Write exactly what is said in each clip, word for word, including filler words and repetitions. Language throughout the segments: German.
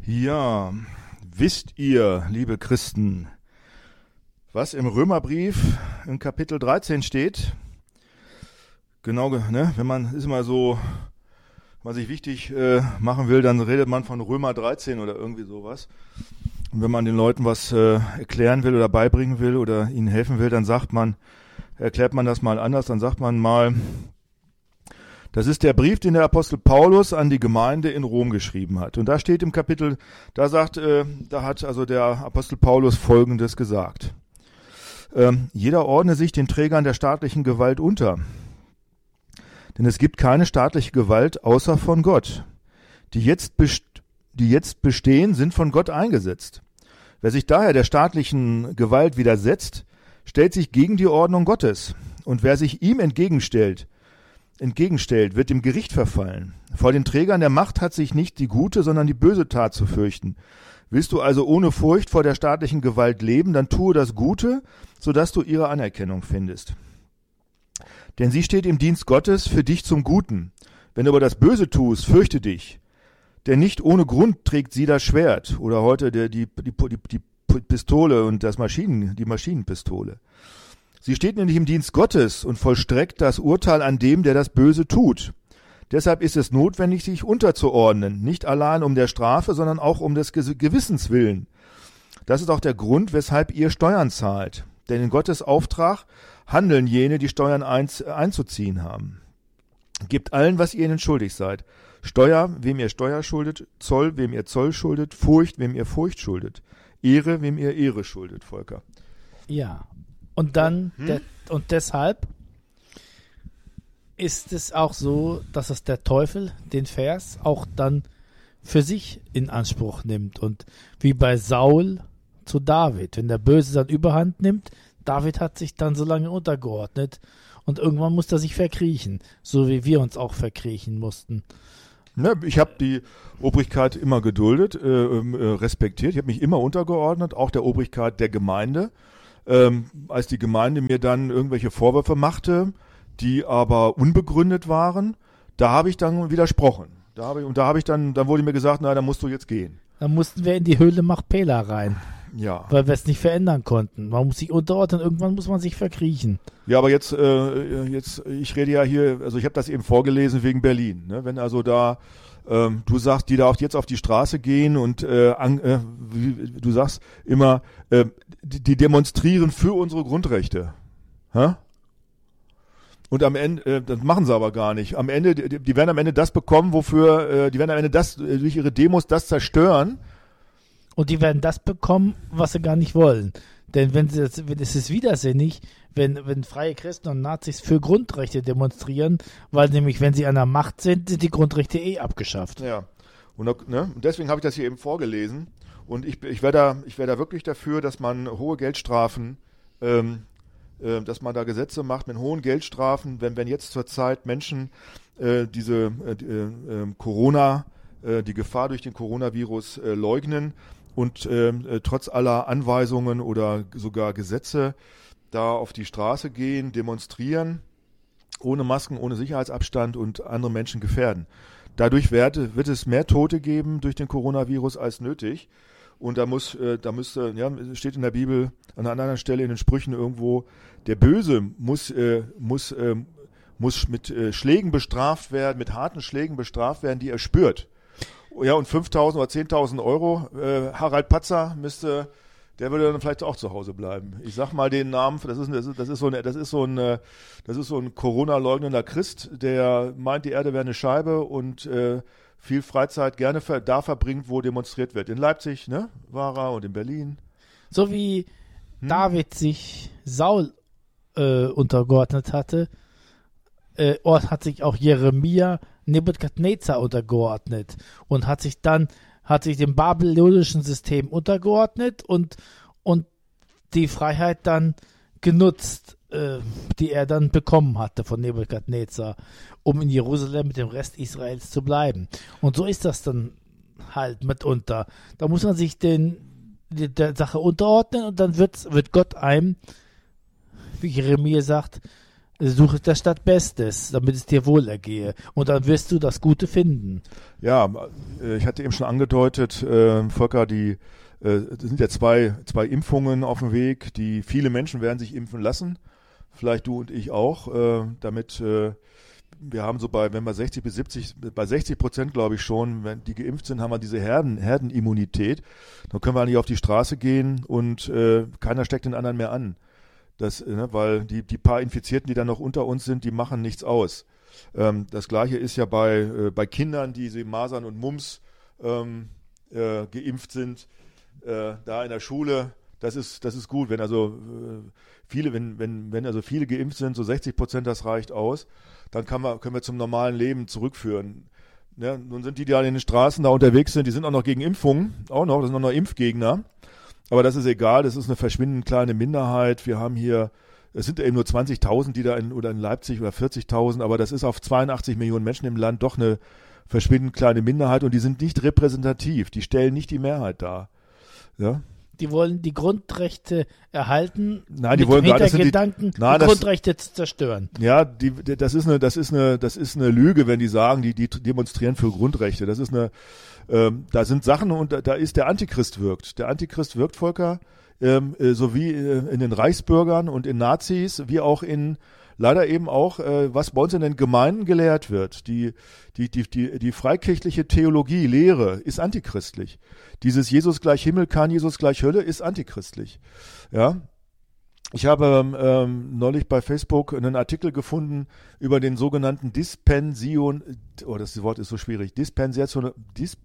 Ja, wisst ihr, liebe Christen, was im Römerbrief im Kapitel dreizehn steht? Genau, ne, wenn man ist immer so, wenn man sich wichtig äh, machen will, dann redet man von Römer dreizehn oder irgendwie sowas. Und wenn man den Leuten was äh, erklären will oder beibringen will oder ihnen helfen will, dann sagt man, erklärt man das mal anders, dann sagt man mal, das ist der Brief, den der Apostel Paulus an die Gemeinde in Rom geschrieben hat. Und da steht im Kapitel, da sagt, äh, da hat also der Apostel Paulus Folgendes gesagt. Ähm, jeder ordne sich den Trägern der staatlichen Gewalt unter. Denn es gibt keine staatliche Gewalt außer von Gott. Die jetzt, best- die jetzt bestehen, sind von Gott eingesetzt. Wer sich daher der staatlichen Gewalt widersetzt, stellt sich gegen die Ordnung Gottes. Und wer sich ihm entgegenstellt, entgegenstellt, wird dem Gericht verfallen. Vor den Trägern der Macht hat sich nicht die gute, sondern die böse Tat zu fürchten. Willst du also ohne Furcht vor der staatlichen Gewalt leben, dann tue das Gute, sodass du ihre Anerkennung findest. Denn sie steht im Dienst Gottes für dich zum Guten. Wenn du aber das Böse tust, fürchte dich. Denn nicht ohne Grund trägt sie das Schwert oder heute der, die, die, die, die Pistole und das Maschinen, die Maschinenpistole. Sie steht nämlich im Dienst Gottes und vollstreckt das Urteil an dem, der das Böse tut. Deshalb ist es notwendig, sich unterzuordnen, nicht allein um der Strafe, sondern auch um des Gewissens willen. Das ist auch der Grund, weshalb ihr Steuern zahlt. Denn in Gottes Auftrag handeln jene, die Steuern einzuziehen haben. Gebt allen, was ihr ihnen schuldig seid. Steuer, wem ihr Steuer schuldet, Zoll, wem ihr Zoll schuldet, Furcht, wem ihr Furcht schuldet, Ehre, wem ihr Ehre schuldet, Volker. Ja. Und dann, hm? der, und deshalb ist es auch so, dass es der Teufel, den Vers, auch dann für sich in Anspruch nimmt. Und wie bei Saul zu David, wenn der Böse dann Überhand nimmt, David hat sich dann so lange untergeordnet und irgendwann musste er sich verkriechen, so wie wir uns auch verkriechen mussten. Ne, ich habe die Obrigkeit immer geduldet, äh, äh, respektiert, ich habe mich immer untergeordnet, auch der Obrigkeit der Gemeinde. Ähm, als die Gemeinde mir dann irgendwelche Vorwürfe machte, die aber unbegründet waren, da habe ich dann widersprochen. Da habe ich, und da habe ich dann, dann wurde mir gesagt, na, dann musst du jetzt gehen. Dann mussten wir in die Höhle Machpela rein. Ja. Weil wir es nicht verändern konnten. Man muss sich unterordnen, irgendwann muss man sich verkriechen. Ja, aber jetzt, äh, jetzt, ich rede ja hier, also ich habe das eben vorgelesen wegen Berlin. Ne? Wenn also da Ähm, du sagst, die da auch jetzt auf die Straße gehen und äh, an, äh, wie, du sagst immer, äh, die, die demonstrieren für unsere Grundrechte. Hä? Und am Ende, äh, das machen sie aber gar nicht. Am Ende, die, die werden am Ende das bekommen, wofür, äh, die werden am Ende das, äh, durch ihre Demos das zerstören. Und die werden das bekommen, was sie gar nicht wollen. Denn wenn sie das, wenn es ist widersinnig, wenn, wenn freie Christen und Nazis für Grundrechte demonstrieren, weil nämlich, wenn sie an der Macht sind, sind die Grundrechte eh abgeschafft. Ja. Und, ne? Und deswegen habe ich das hier eben vorgelesen. Und ich, ich wäre da, ich wäre da wirklich dafür, dass man hohe Geldstrafen, ähm, äh, dass man da Gesetze macht mit hohen Geldstrafen, wenn, wenn jetzt zurzeit Menschen äh, diese äh, die, äh, Corona, äh, die Gefahr durch den Coronavirus äh, leugnen und äh, trotz aller Anweisungen oder sogar Gesetze da auf die Straße gehen, demonstrieren, ohne Masken, ohne Sicherheitsabstand und andere Menschen gefährden. Dadurch wird, wird es mehr Tote geben durch den Coronavirus als nötig. Und da muss, äh, da müsste, ja, steht in der Bibel an einer anderen Stelle in den Sprüchen irgendwo, der Böse muss, äh, muss, äh, muss mit äh, Schlägen bestraft werden, mit harten Schlägen bestraft werden, die er spürt. Ja, und fünftausend oder zehntausend Euro, äh, Harald Patzer müsste, der würde dann vielleicht auch zu Hause bleiben. Ich sag mal den Namen, das ist, das ist, das ist so ein, das ist so ein, das ist so ein Corona-leugnender Christ, der meint, die Erde wäre eine Scheibe und äh, viel Freizeit gerne ver, da verbringt, wo demonstriert wird. In Leipzig, ne, war er, und in Berlin. So wie Hm? David sich Saul äh, untergeordnet hatte, äh, hat sich auch Jeremia Nebukadnezar untergeordnet und hat sich dann hat sich dem babylonischen System untergeordnet und, und die Freiheit dann genutzt, äh, die er dann bekommen hatte von Nebukadnezar, um in Jerusalem mit dem Rest Israels zu bleiben. Und so ist das dann halt mitunter. Da muss man sich den, der Sache unterordnen und dann wird, wird Gott einem, wie Jeremia sagt, suche der Stadt Bestes, damit es dir wohl ergehe. Und dann wirst du das Gute finden. Ja, äh, ich hatte eben schon angedeutet, äh, Volker, die äh, es sind ja zwei, zwei Impfungen auf dem Weg, die viele Menschen werden sich impfen lassen. Vielleicht du und ich auch, äh, damit äh, wir haben so bei, wenn wir sechzig bis siebzig, bei sechzig Prozent glaube ich schon, wenn die geimpft sind, haben wir diese Herden, Herdenimmunität. Dann können wir nicht auf die Straße gehen und äh, keiner steckt den anderen mehr an. Das, ne, weil die, die paar Infizierten, die dann noch unter uns sind, die machen nichts aus. Ähm, das Gleiche ist ja bei, äh, bei Kindern, die sie Masern und Mumps ähm, äh, geimpft sind, äh, da in der Schule. Das ist, das ist gut, wenn also äh, viele, wenn, wenn, wenn also viele geimpft sind, so sechzig Prozent, das reicht aus, dann kann man, können wir zum normalen Leben zurückführen. Ja, nun sind die, die in den Straßen da unterwegs sind, die sind auch noch gegen Impfungen, auch noch, das sind auch noch Impfgegner. Aber das ist egal, das ist eine verschwindend kleine Minderheit. Wir haben hier, es sind eben nur zwanzigtausend, die da in, oder in Leipzig oder vierzigtausend, aber das ist auf zweiundachtzig Millionen Menschen im Land doch eine verschwindend kleine Minderheit und die sind nicht repräsentativ, die stellen nicht die Mehrheit dar. Ja? Die wollen die Grundrechte erhalten, nein, die wollen gar nicht, Gedanken, die, nein, die das, Grundrechte zu zerstören. Ja, die, das ist eine, das ist eine, das ist eine Lüge, wenn die sagen, die, die demonstrieren für Grundrechte. Das ist eine, ähm, da sind Sachen und da, da ist der Antichrist wirkt. Der Antichrist wirkt, Volker, ähm, äh, sowie äh, in den Reichsbürgern und in Nazis, wie auch in leider eben auch, äh, was bei uns in den Gemeinden gelehrt wird. Die, die, die, die, die freikirchliche Theologie, Lehre ist antichristlich. Dieses Jesus gleich Himmel, kein Jesus gleich Hölle ist antichristlich. Ja. Ich habe ähm, neulich bei Facebook einen Artikel gefunden über den sogenannten Dispension, oh, das Wort ist so schwierig, Dispension,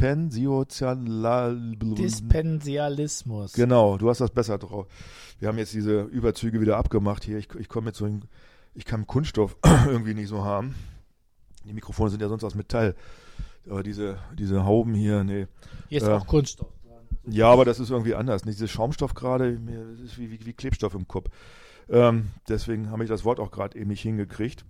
Dispensiozial, Dispensialismus. Genau, du hast das besser drauf. Wir haben jetzt diese Überzüge wieder abgemacht hier. Ich, ich komme mit so einem, ich kann Kunststoff irgendwie nicht so haben. Die Mikrofone sind ja sonst aus Metall. Aber diese, diese Hauben hier, nee. Hier ist äh, auch Kunststoff. Ja, aber das ist irgendwie anders. Nicht dieses Schaumstoff gerade, das ist wie, wie, wie Klebstoff im Kopf. Ähm, deswegen habe ich das Wort auch gerade eben nicht hingekriegt.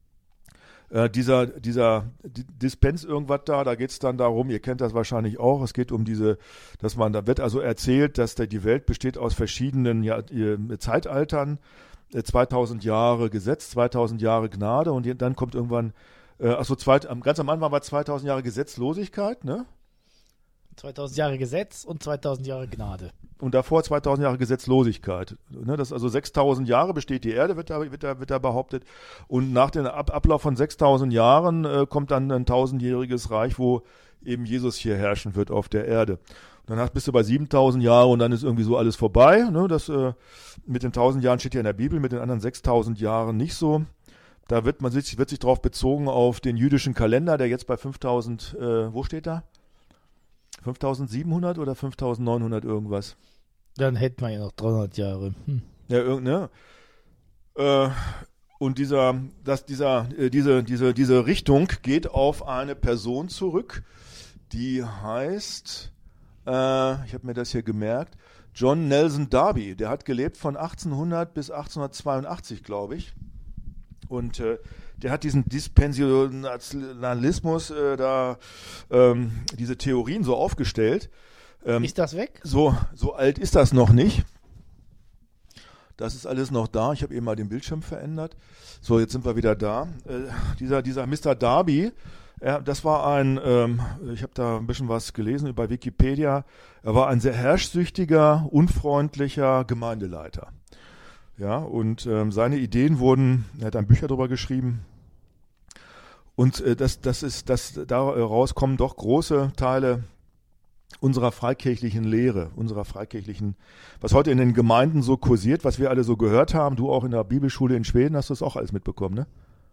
Äh, dieser, dieser Dispens irgendwas da, da geht es dann darum, ihr kennt das wahrscheinlich auch, es geht um diese, dass man, da wird also erzählt, dass der, die Welt besteht aus verschiedenen ja, Zeitaltern, äh, zweitausend Jahre Gesetz, zweitausend Jahre Gnade und dann kommt irgendwann, äh, achso, zweit, ganz am Anfang war zweitausend Jahre Gesetzlosigkeit, ne? zweitausend Jahre Gesetz und zweitausend Jahre Gnade. Und davor zweitausend Jahre Gesetzlosigkeit. Ne, das also sechstausend Jahre besteht die Erde, wird da, wird da, wird da behauptet. Und nach dem Ab Ablauf von sechstausend Jahren äh, kommt dann ein tausendjähriges Reich, wo eben Jesus hier herrschen wird auf der Erde. Und dann bist du bei siebentausend Jahren und dann ist irgendwie so alles vorbei. Ne, das äh, mit den tausend Jahren steht ja in der Bibel, mit den anderen sechstausend Jahren nicht so. Da wird man sich, wird sich drauf bezogen auf den jüdischen Kalender, der jetzt bei fünftausend, äh, wo steht da? fünftausendsiebenhundert oder fünftausendneunhundert irgendwas. Dann hätten wir ja noch dreihundert Jahre. Hm. Ja, irgendeine. Äh, und dieser, dass dieser, äh, diese, diese, diese Richtung geht auf eine Person zurück, die heißt, äh, ich habe mir das hier gemerkt, John Nelson Darby. Der hat gelebt von achtzehnhundert bis achtzehnhundertzweiundachtzig, glaube ich. Und äh, der hat diesen Dispensionalismus, äh, da ähm, diese Theorien so aufgestellt. Ähm, ist das weg? So, so alt ist das noch nicht. Das ist alles noch da. Ich habe eben mal den Bildschirm verändert. So, jetzt sind wir wieder da. Äh, dieser, dieser Mister Darby, er, das war ein, ähm, ich habe da ein bisschen was gelesen über Wikipedia. Er war ein sehr herrschsüchtiger, unfreundlicher Gemeindeleiter. Ja, und ähm, seine Ideen wurden, er hat dann Bücher darüber geschrieben. Und äh, das, das ist, das, daraus kommen doch große Teile unserer freikirchlichen Lehre, unserer freikirchlichen, was heute in den Gemeinden so kursiert, was wir alle so gehört haben. Du auch in der Bibelschule in Schweden hast du das auch alles mitbekommen, ne?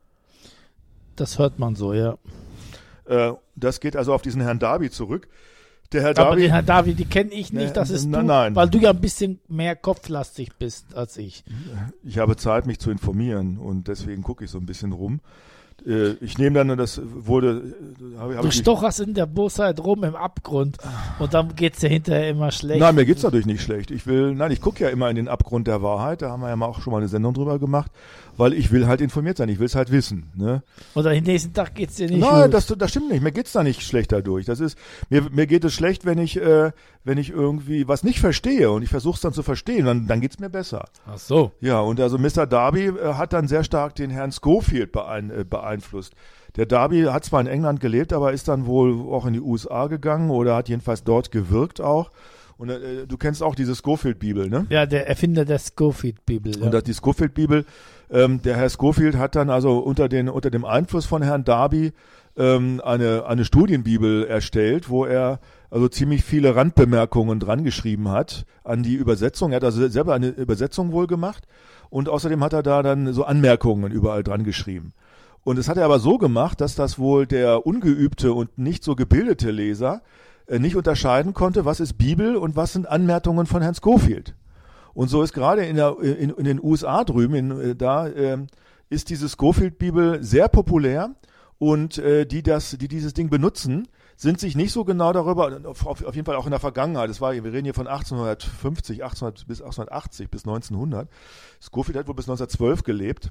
Das hört man so, ja. Äh, das geht also auf diesen Herrn Darby zurück. Der Herr Aber Darby, den Herrn Darby, die kenne ich nicht, ne, das ist nein, du, nein. weil du ja ein bisschen mehr kopflastig bist als ich. Ich habe Zeit, mich zu informieren und deswegen gucke ich so ein bisschen rum. äh, ich nehme dann, das wurde... Hab, hab du ich stocherst in der Bosheit rum im Abgrund und dann geht's dir hinterher immer schlecht. Nein, mir geht's natürlich nicht schlecht. Ich will, nein, ich gucke ja immer in den Abgrund der Wahrheit, da haben wir ja mal auch schon mal eine Sendung drüber gemacht, weil ich will halt informiert sein, ich will es halt wissen. Ne? Oder den nächsten Tag geht's dir nicht Nein, gut. das, das stimmt nicht, mir geht's da nicht schlecht dadurch. Das ist, mir, mir geht es schlecht, wenn ich, äh, wenn ich irgendwie was nicht verstehe und ich versuche es dann zu verstehen, dann, dann geht's mir besser. Ach so. Ja, und also Mister Darby äh, hat dann sehr stark den Herrn Scofield beein, äh, beeinflusst. Der Darby hat zwar in England gelebt, aber ist dann wohl auch in die U S A gegangen oder hat jedenfalls dort gewirkt auch. Und äh, du kennst auch diese Scofield-Bibel, ne? Ja, der Erfinder der Scofield-Bibel. Ja. Und das, die Scofield-Bibel, ähm, der Herr Scofield hat dann also unter, den, unter dem Einfluss von Herrn Darby ähm, eine, eine Studienbibel erstellt, wo er also ziemlich viele Randbemerkungen dran geschrieben hat an die Übersetzung. Er hat also selber eine Übersetzung wohl gemacht und außerdem hat er da dann so Anmerkungen überall dran geschrieben. Und das hat er aber so gemacht, dass das wohl der ungeübte und nicht so gebildete Leser äh, nicht unterscheiden konnte, was ist Bibel und was sind Anmerkungen von Herrn Scofield. Und so ist gerade in, der, in, in den U S A drüben, in, äh, da äh, ist diese Scofield-Bibel sehr populär und äh, die, das, die dieses Ding benutzen, sind sich nicht so genau darüber, auf, auf jeden Fall auch in der Vergangenheit, das war, wir reden hier von achtzehnhundertfünfzig, achtzehn bis achtzehnhundertachtzig bis neunzehnhundert. Scofield hat wohl bis neunzehnhundertzwölf gelebt.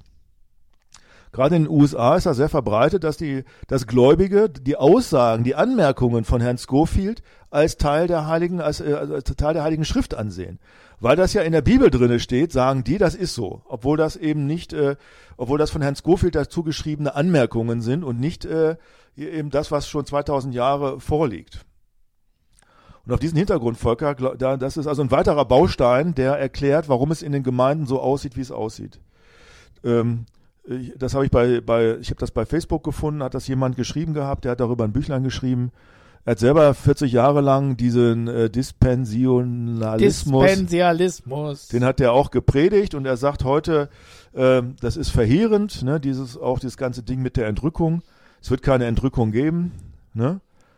Gerade in den U S A ist das sehr verbreitet, dass die, dass Gläubige die Aussagen, die Anmerkungen von Herrn Scofield als Teil der Heiligen, als, äh, als Teil der Heiligen Schrift ansehen. Weil das ja in der Bibel drinne steht, sagen die, das ist so. Obwohl das eben nicht, äh, obwohl das von Herrn Scofield dazu geschriebene Anmerkungen sind und nicht äh, eben das, was schon zweitausend Jahre vorliegt. Und auf diesen Hintergrund, Volker, da, das ist also ein weiterer Baustein, der erklärt, warum es in den Gemeinden so aussieht, wie es aussieht. Ähm, Ich, das habe ich bei, bei, ich habe das bei Facebook gefunden, hat das jemand geschrieben gehabt, der hat darüber ein Büchlein geschrieben. Er hat selber vierzig Jahre lang diesen äh, Dispensionalismus, Dispensialismus, den hat er auch gepredigt und er sagt heute, äh, das ist verheerend, ne, dieses, auch dieses ganze Ding mit der Entrückung. Es wird keine Entrückung geben, ne?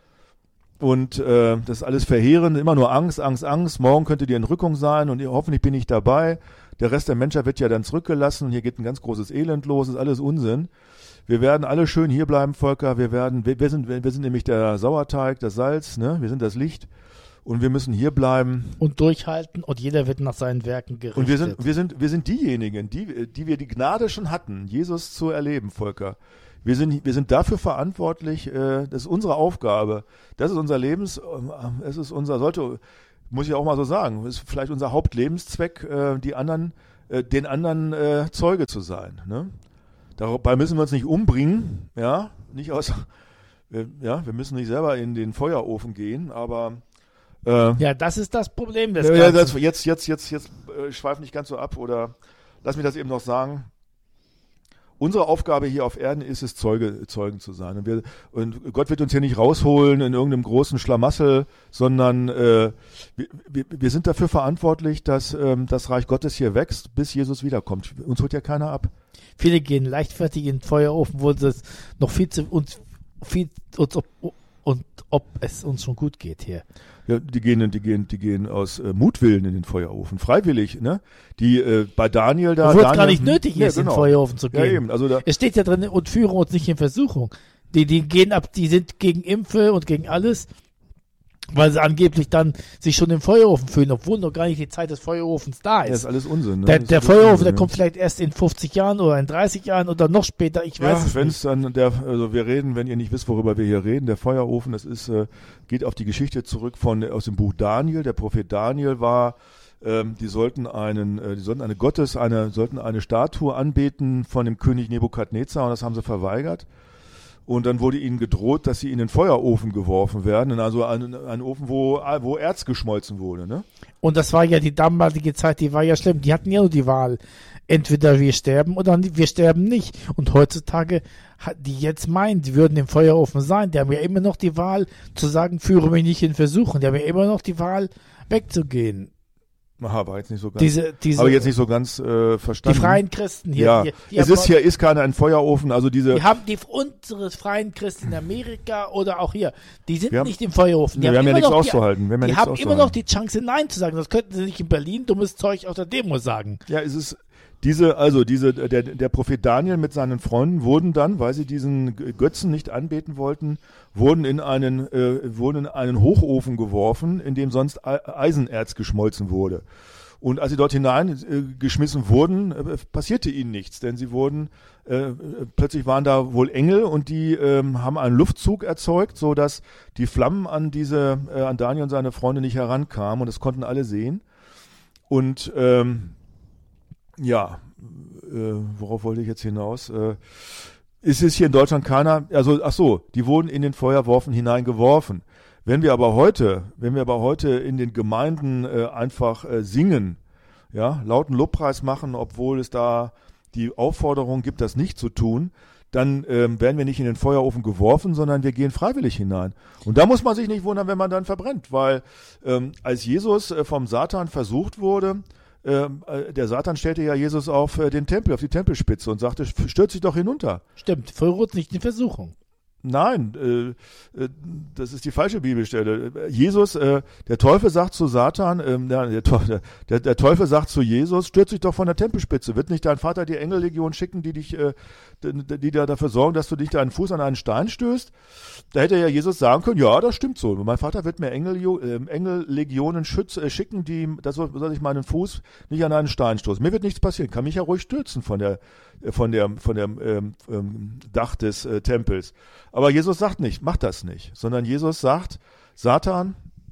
Und äh, das ist alles verheerend, immer nur Angst, Angst, Angst. Morgen könnte die Entrückung sein und hoffentlich bin ich dabei. Der Rest der Menschheit wird ja dann zurückgelassen und hier geht ein ganz großes Elend los, ist alles Unsinn. Wir werden alle schön hier bleiben, Volker. Wir werden, wir, wir sind, wir sind nämlich der Sauerteig, das Salz, ne? Wir sind das Licht und wir müssen hier bleiben und durchhalten und jeder wird nach seinen Werken gerichtet. Und wir sind, wir sind, wir sind diejenigen, die, die wir die Gnade schon hatten, Jesus zu erleben, Volker. Wir sind, wir sind dafür verantwortlich. Äh, das ist unsere Aufgabe. Das ist unser Lebens, äh, es ist unser, sollte, muss ich auch mal so sagen, ist vielleicht unser Hauptlebenszweck, äh, die anderen, äh, den anderen äh, Zeuge zu sein. Ne? Dabei müssen wir uns nicht umbringen, ja, nicht aus, äh, ja, wir müssen nicht selber in den Feuerofen gehen, aber äh, ja, das ist das Problem des ja, Ganzen. das, jetzt, jetzt, jetzt, jetzt äh, schweif nicht ganz so ab oder lass mich das eben noch sagen. Unsere Aufgabe hier auf Erden ist es, Zeuge, Zeugen zu sein. Und, wir, und Gott wird uns hier nicht rausholen in irgendeinem großen Schlamassel, sondern äh, wir, wir, wir sind dafür verantwortlich, dass ähm, das Reich Gottes hier wächst, bis Jesus wiederkommt. Uns holt ja keiner ab. Viele gehen leichtfertig in den Feuerofen, wo es noch viel zu uns, viel uns, ob, und ob es uns schon gut geht hier. Ja, die gehen, die gehen, die gehen aus äh, Mutwillen in den Feuerofen, freiwillig, ne? Die äh, bei Daniel da. Obwohl es Daniel, gar nicht nötig ja, ist, genau. in den Feuerofen zu gehen. Ja, eben. Also da, es steht ja drin, und führe uns nicht in Versuchung. Die, die gehen ab, die sind gegen Impfe und gegen alles, weil sie angeblich dann sich schon im Feuerofen fühlen, obwohl noch gar nicht die Zeit des Feuerofens da ist. ja, ist alles Unsinn. Ne? Der, Das der ist alles Feuerofen, Unsinn, der ja. kommt vielleicht erst in fünfzig Jahren oder in dreißig Jahren oder noch später, ich weiß Ja, es wenn nicht. es dann der, also wir reden, wenn ihr nicht wisst, worüber wir hier reden, der Feuerofen, das ist, äh, geht auf die Geschichte zurück von aus dem Buch Daniel. Der Prophet Daniel war, ähm, die sollten einen, äh, die sollten eine Gottes, eine, sollten eine Statue anbeten von dem König Nebukadnezar und das haben sie verweigert. Und dann wurde ihnen gedroht, dass sie in den Feuerofen geworfen werden, also einen, einen Ofen, wo, wo Erz geschmolzen wurde, ne? Und das war ja die damalige Zeit, die war ja schlimm. Die hatten ja nur die Wahl. Entweder wir sterben oder wir sterben nicht. Und heutzutage, die jetzt meinen, die würden im Feuerofen sein, die haben ja immer noch die Wahl zu sagen, führe mich nicht in Versuchung. Die haben ja immer noch die Wahl, wegzugehen. Aha, war jetzt nicht so ganz, diese, diese, aber jetzt nicht so ganz äh, verstanden. Die freien Christen hier. Ja, die, die es ist hier ist keiner ein Feuerofen, also diese. Die haben die unsere freien Christen in Amerika oder auch hier, die sind wir haben, nicht im Feuerofen. Die ja, wir haben ja nichts die, auszuhalten. Wir haben, ja die nichts haben auszuhalten. immer noch die Chance, Nein zu sagen. Das könnten sie nicht in Berlin dummes Zeug auf der Demo sagen. Ja, es ist Diese, also diese, der, der Prophet Daniel mit seinen Freunden wurden dann, weil sie diesen Götzen nicht anbeten wollten, wurden in einen, äh, wurden in einen Hochofen geworfen, in dem sonst Eisenerz geschmolzen wurde. Und als sie dort hineingeschmissen äh, wurden, äh, passierte ihnen nichts, denn sie wurden, äh, plötzlich waren da wohl Engel und die äh, haben einen Luftzug erzeugt, so dass die Flammen an diese, äh, an Daniel und seine Freunde nicht herankamen und das konnten alle sehen. Und ähm, ja, äh, worauf wollte ich jetzt hinaus? Äh, es ist hier in Deutschland keiner, also ach so, die wurden in den Feuerwurfen hineingeworfen. Wenn wir aber heute, wenn wir aber heute in den Gemeinden äh, einfach äh, singen, ja, lauten Lobpreis machen, obwohl es da die Aufforderung gibt, das nicht zu tun, dann ähm, werden wir nicht in den Feuerofen geworfen, sondern wir gehen freiwillig hinein. Und da muss man sich nicht wundern, wenn man dann verbrennt, weil ähm, als Jesus äh, vom Satan versucht wurde, äh, der Satan stellte ja Jesus auf äh, den Tempel, auf die Tempelspitze und sagte, stürz dich doch hinunter. Stimmt, verruht nicht in Versuchung. Nein, äh, äh, das ist die falsche Bibelstelle. Jesus, äh, der Teufel sagt zu Satan, äh, der, der, der Teufel sagt zu Jesus, stürz dich doch von der Tempelspitze. Wird nicht dein Vater die Engellegion schicken, die dich, äh, die, die da dafür sorgen, dass du dich deinen Fuß an einen Stein stößt? Da hätte ja Jesus sagen können, ja, das stimmt so. Mein Vater wird mir Engel, äh, Engellegionen schütz, äh, schicken, die, das soll, soll ich meinen Fuß nicht an einen Stein stoßen. Mir wird nichts passieren. Kann mich ja ruhig stürzen von der, von der, von dem ähm, ähm, Dach des äh, Tempels. Aber Jesus sagt nicht, mach das nicht, sondern Jesus sagt, Satan,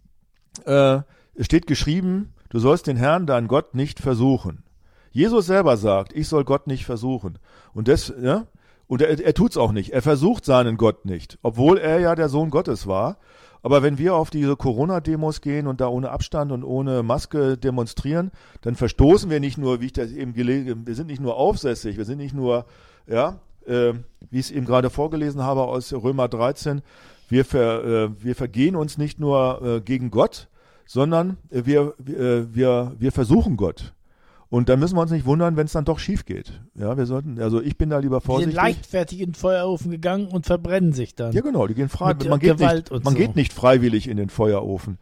äh, es steht geschrieben, du sollst den Herrn, deinen Gott, nicht versuchen. Jesus selber sagt, ich soll Gott nicht versuchen. Und das, ja, und er, er tut's auch nicht. Er versucht seinen Gott nicht, obwohl er ja der Sohn Gottes war. Aber wenn wir auf diese Corona-Demos gehen und da ohne Abstand und ohne Maske demonstrieren, dann verstoßen wir nicht nur, wie ich das eben gelesen habe, wir sind nicht nur aufsässig, wir sind nicht nur, ja, äh, wie ich es eben gerade vorgelesen habe aus Römer dreizehn, wir, ver, äh, wir vergehen uns nicht nur äh, gegen Gott, sondern äh, wir, äh, wir, wir versuchen Gott. Und dann müssen wir uns nicht wundern, wenn es dann doch schief geht. Ja, wir sollten, also ich bin da lieber vorsichtig. Die sind leichtfertig in den Feuerofen gegangen und verbrennen sich dann. Ja, genau, die gehen frei. Man, geht nicht, man so. geht nicht freiwillig in den Feuerofen.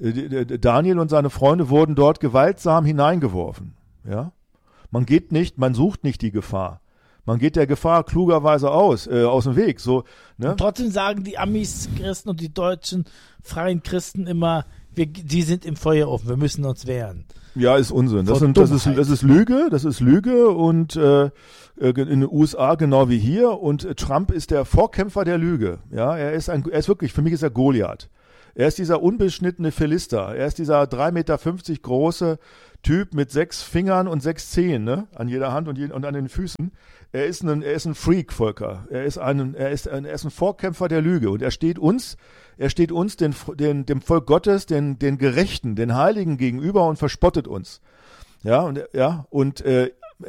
Daniel und seine Freunde wurden dort gewaltsam hineingeworfen. Ja, man geht nicht, man sucht nicht die Gefahr. Man geht der Gefahr klugerweise aus, äh, aus dem Weg. So, ne? Und trotzdem sagen die Amis-Christen und die deutschen freien Christen immer, wir, die sind im Feuerofen, wir müssen uns wehren. Ja, ist Unsinn. Das, sind, das, ist, das ist Lüge, das ist Lüge und äh, in den U S A genau wie hier und äh, Trump ist der Vorkämpfer der Lüge. Ja, er ist ein, er ist wirklich, für mich ist er Goliath. Er ist dieser unbeschnittene Philister. Er ist dieser drei Meter fünfzig große Typ mit sechs Fingern und sechs Zehen, ne, an jeder Hand und, je, und an den Füßen. Er ist ein, er ist ein Freak, Volker. Er ist ein, er ist ein, er ist ein Vorkämpfer der Lüge und er steht uns, er steht uns, den, den, dem Volk Gottes, den, den Gerechten, den Heiligen gegenüber und verspottet uns. Ja, und, ja, und, äh,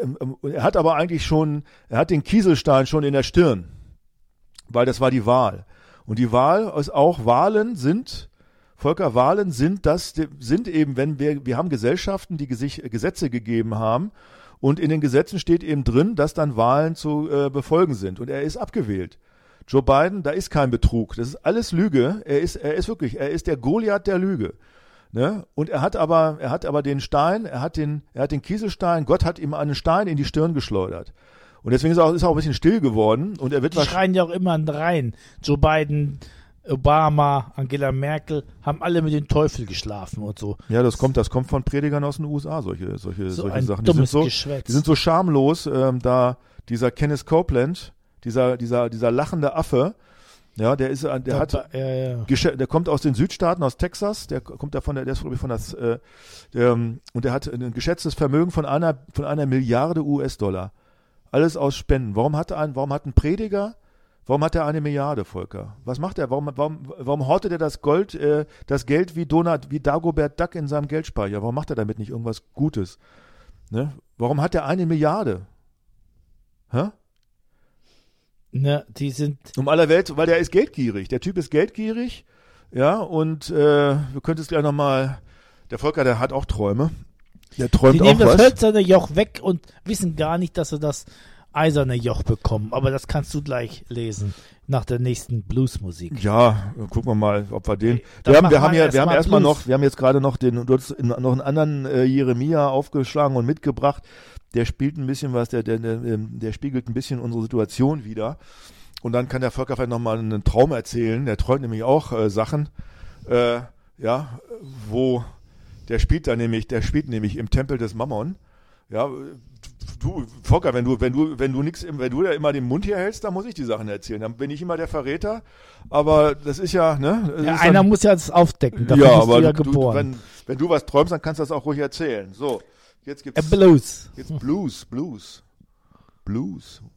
er hat aber eigentlich schon, er hat den Kieselstein schon in der Stirn, weil das war die Wahl. Und die Wahl, ist auch Wahlen sind, Volker, Wahlen sind das, sind eben, wenn wir, wir haben Gesellschaften, die Gesetze gegeben haben und in den Gesetzen steht eben drin, dass dann Wahlen zu äh, befolgen sind und er ist abgewählt. Joe Biden, da ist kein Betrug, das ist alles Lüge, er ist, er ist wirklich, er ist der Goliath der Lüge. Ne? Und er hat aber, er hat aber den Stein, er hat den, er hat den Kieselstein, Gott hat ihm einen Stein in die Stirn geschleudert. Und deswegen ist er auch, ist er auch ein bisschen still geworden und er wird Die schreien ja auch immer rein. Joe Biden, Obama, Angela Merkel haben alle mit dem Teufel geschlafen und so. Ja, das kommt, das kommt von Predigern aus den U S A, solche, solche, so solche ein Sachen. Die dummes sind so, Geschwätz. die sind so schamlos, ähm, da dieser Kenneth Copeland, dieser, dieser, dieser lachende Affe, ja, der ist, der da, hat, ja, ja. der kommt aus den Südstaaten, aus Texas, der kommt da von der, der ist glaube ich von das, äh, der, und der hat ein geschätztes Vermögen von einer, von einer Milliarde U S-Dollar. Alles aus Spenden. Warum hat ein, warum hat ein Prediger, warum hat er eine Milliarde, Volker? Was macht er? Warum, warum, warum hortet er das Gold, äh, das Geld wie Donald, wie Dagobert Duck in seinem Geldspeicher? Warum macht er damit nicht irgendwas Gutes? Ne? Warum hat er eine Milliarde? Hä? Ne, die sind. Um aller Welt, weil der ist geldgierig. Der Typ ist geldgierig, ja, und äh, wir könnten es gleich nochmal, der Volker, der hat auch Träume. Der träumt die nehmen auch das was. hölzerne Joch weg und wissen gar nicht, dass sie das eiserne Joch bekommen. Aber das kannst du gleich lesen nach der nächsten Bluesmusik. Ja, gucken wir mal, ob wir den. Dann Wir haben, wir machen haben wir ja, wir haben erst mal erstmal Blues. noch, wir haben jetzt gerade noch den, du hast noch einen anderen äh, Jeremia aufgeschlagen und mitgebracht. der spielt ein bisschen was, der, der, der, der spiegelt ein bisschen unsere Situation wider. Und dann kann der Volker vielleicht nochmal einen Traum erzählen. Der träumt nämlich auch äh, Sachen, äh, ja, wo der spielt da nämlich, der spielt nämlich im Tempel des Mammon. Ja, du, Volker, wenn du, wenn du, wenn du nix, wenn du da immer den Mund hier hältst, dann muss ich die Sachen erzählen. Dann bin ich immer der Verräter. Aber das ist ja, ne? Ja, ist einer dann, muss ja das aufdecken. Dafür ja, bist aber du ja du, geboren. du, wenn, wenn du was träumst, dann kannst du das auch ruhig erzählen. So, jetzt gibt's A Blues. jetzt Blues, Blues, Blues.